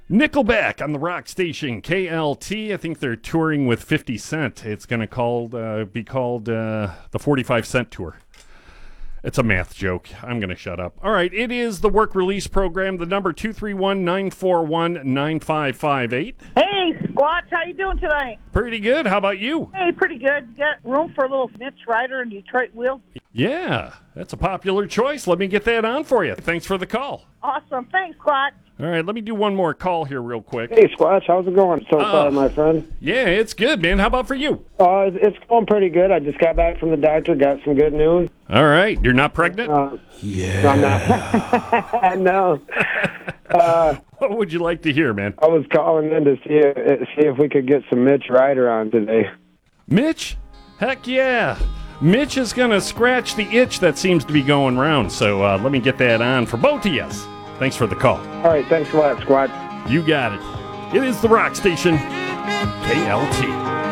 Nickelback on the rock station KLT. I think they're touring with 50 Cent. It's going to be called the 45 Cent Tour. It's a math joke. I'm going to shut up. All right, it is the work release program. The number 231-941-9558. Hey, Squatch, how you doing tonight? Pretty good. How about you? Hey, pretty good. Got room for a little Mitch Ryder and Detroit Wheel? Yeah, that's a popular choice. Let me get that on for you. Thanks for the call. Awesome. Thanks, Squatch. All right, let me do one more call here real quick. Hey, Squatch, how's it going so far, my friend? Yeah, it's good, man. How about for you? It's going pretty good. I just got back from the doctor, got some good news. All right, you're not pregnant? Yeah. I'm not. No. What would you like to hear, man? I was calling in to see if we could get some Mitch Ryder on today. Mitch? Heck yeah. Mitch is going to scratch the itch that seems to be going round, so let me get that on for both of us. Thanks for the call. All right, thanks a lot, Squatch. You got it. It is the rock station, KLT.